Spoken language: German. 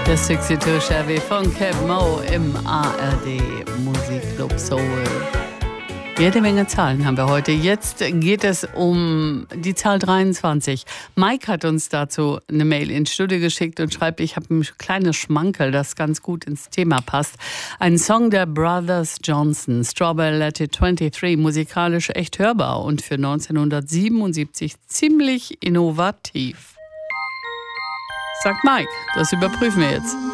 Der Successor Chevy von Cap Mo im ARD Musikclub Soul. Jede Menge Zahlen haben wir heute. Jetzt geht es um die Zahl 23. Mike hat uns dazu eine Mail ins Studio geschickt und schreibt, ich habe ein kleines Schmankerl, das ganz gut ins Thema passt. Ein Song der Brothers Johnson, Strawberry Letter 23, musikalisch echt hörbar und für 1977 ziemlich innovativ. Sagt Mike, das überprüfen wir jetzt.